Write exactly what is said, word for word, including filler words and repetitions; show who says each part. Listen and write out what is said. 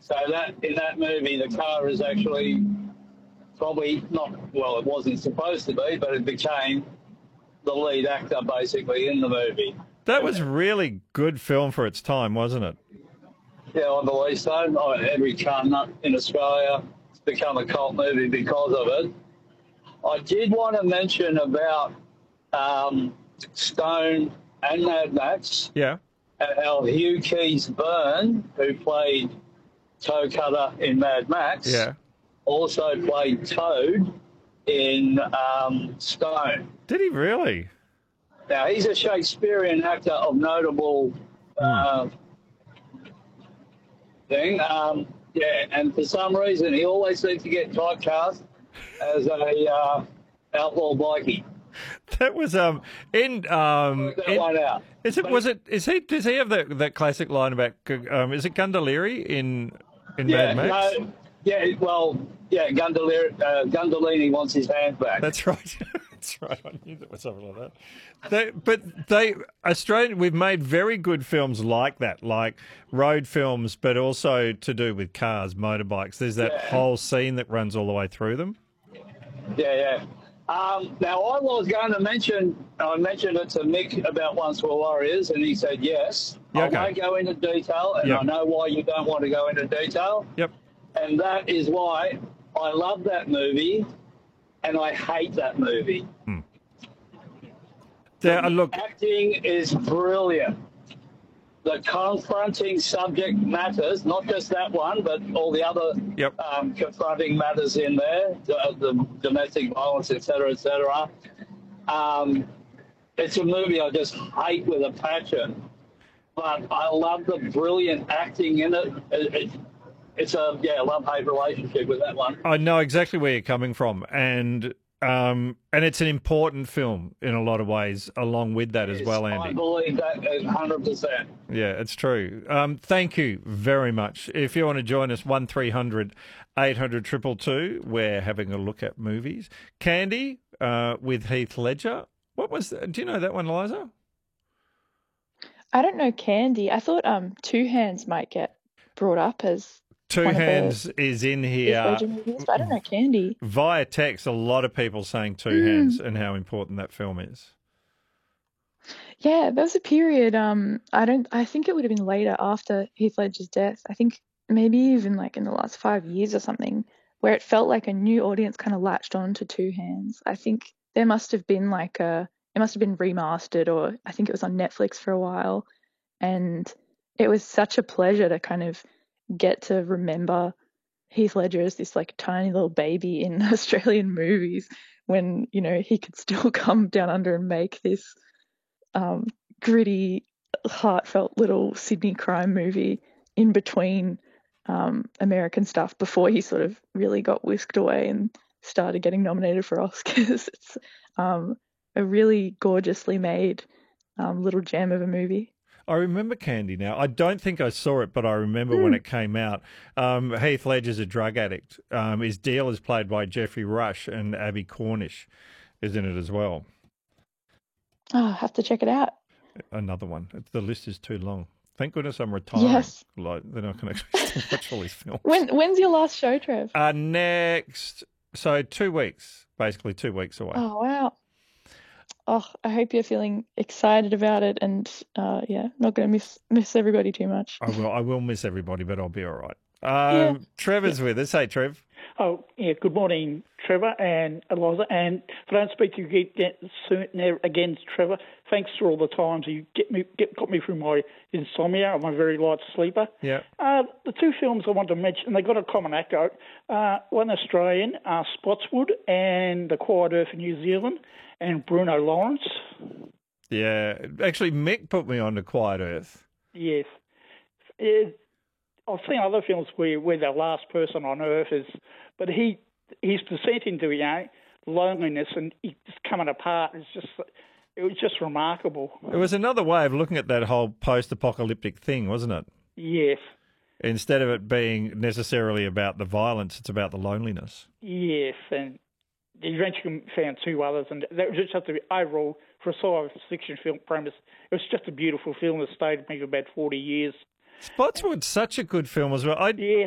Speaker 1: So that in that movie, the car is actually probably not, well, it wasn't supposed to be, but it became the lead actor basically in the movie.
Speaker 2: That was really good film for its time, wasn't it?
Speaker 1: Yeah, I believe so. Oh, every car nut in Australia has become a cult movie because of it. I did want to mention about um, Stone and Mad Max.
Speaker 2: Yeah.
Speaker 1: How Hugh Keys-Byrne, who played Toe Cutter in Mad Max,
Speaker 2: Yeah.
Speaker 1: also played Toad in um, Stone.
Speaker 2: Did he really?
Speaker 1: Now, he's a Shakespearean actor of notable uh, thing. Um, yeah, and for some reason, he always seems to get typecast as a uh, outlaw bikie.
Speaker 2: That was um in um
Speaker 1: Work that
Speaker 2: in,
Speaker 1: one out.
Speaker 2: is it
Speaker 1: But
Speaker 2: was it is he does he have that that classic line about um is it Gundolari in in
Speaker 1: Yeah,
Speaker 2: Mad Max?
Speaker 1: no, yeah, well, yeah, Gundolini, uh, Gundolini wants his hands back.
Speaker 2: That's right. That's right. I knew there was something like that. They, but they Australian we've made very good films like that, like road films, but also to do with cars, motorbikes. There's that
Speaker 1: Yeah.
Speaker 2: whole scene that runs all the way through them.
Speaker 1: Yeah, yeah. Um, now, I was going to mention, I mentioned it to Mick about Once Were Warriors, and he said yes.
Speaker 2: Yeah,
Speaker 1: I
Speaker 2: okay.
Speaker 1: won't go into detail, and
Speaker 2: Yep.
Speaker 1: I know why you don't want to go into detail.
Speaker 2: Yep.
Speaker 1: And that is why I love that movie, and I hate that movie.
Speaker 2: There, uh, look,
Speaker 1: Acting is brilliant. The confronting subject matters, not just that one, but all the other
Speaker 2: Yep.
Speaker 1: um, confronting matters in there, the, the domestic violence, et cetera, et cetera. Um, it's a movie I just hate with a passion, but I love the brilliant acting in it. it, it it's a, yeah, love-hate relationship with that one.
Speaker 2: I know exactly where you're coming from, and um, and it's an important film in a lot of ways, along with that as well,
Speaker 1: I
Speaker 2: Andy.
Speaker 1: believe that one hundred percent.
Speaker 2: Yeah, it's true. Um, thank you very much. If you want to join us, one three hundred eight hundred two two two, we're having a look at movies. Candy uh, with Heath Ledger. What was that? Do you know that one, Liza?
Speaker 3: I don't know Candy. I thought um Two Hands might get brought up as
Speaker 2: Two
Speaker 3: one
Speaker 2: Hands
Speaker 3: of the
Speaker 2: is in
Speaker 3: Heath
Speaker 2: here.
Speaker 3: Ledger movies, but I don't know Candy.
Speaker 2: Via text, a lot of people saying Two
Speaker 3: Mm.
Speaker 2: Hands and how important that film is.
Speaker 3: Yeah, there was a period. Um, I don't. I think it would have been later after Heath Ledger's death. I think maybe even like in the last five years or something, where it felt like a new audience kind of latched on to Two Hands. I think there must have been like a. It must have been remastered, or I think it was on Netflix for a while, and it was such a pleasure to kind of get to remember Heath Ledger as this like tiny little baby in Australian movies when, you know, he could still come down under and make this um, gritty, heartfelt little Sydney crime movie in between um, American stuff before he sort of really got whisked away and started getting nominated for Oscars. It's um, a really gorgeously made um, little gem of a movie.
Speaker 2: I remember Candy now. I don't think I saw it, but I remember when it came out. Um, Heath Ledger's a drug addict. Um, his deal is played by Jeffrey Rush, and Abby Cornish is in it as well.
Speaker 3: Oh, I'll have to check it out.
Speaker 2: Another one. The list is too long. Thank goodness I'm retiring.
Speaker 3: Yes.
Speaker 2: Like, then I can actually watch all these films.
Speaker 3: When when's your last show, Trev?
Speaker 2: Uh, next, so two weeks, basically two weeks away.
Speaker 3: Oh, wow. Oh, I hope you're feeling excited about it, and uh, yeah, not going to miss miss everybody too much.
Speaker 2: I will. I will miss everybody, but I'll be all right. Um,
Speaker 3: Yeah.
Speaker 2: Trevor's with us. Hey, Trev.
Speaker 4: Oh, yeah, good morning, Trevor and Eliza. And if I don't speak to you again soon again, Trevor, thanks for all the times you get me, get, got me through my insomnia. I'm a very light sleeper.
Speaker 2: Yeah.
Speaker 4: Uh, the two films I want to mention, they got a common actor. Uh, one Australian, uh, Spotswood, and The Quiet Earth in New Zealand, and Bruno Lawrence.
Speaker 2: Yeah. Actually, Mick put me on to Quiet Earth.
Speaker 4: Yes. It, I've seen other films where, where the last person on Earth is, but he he's presenting to, you know, loneliness and he's just coming apart. It's just, it was just remarkable.
Speaker 2: It was another way of looking at that whole post-apocalyptic thing, wasn't it?
Speaker 4: Yes.
Speaker 2: Instead of it being necessarily about the violence, it's about the loneliness.
Speaker 4: Yes, and he eventually found two others, and that was just the overall, for a science fiction film premise, it was just a beautiful film that stayed with me for about forty years.
Speaker 2: Spotswood's such a good film as well. I
Speaker 4: Yes.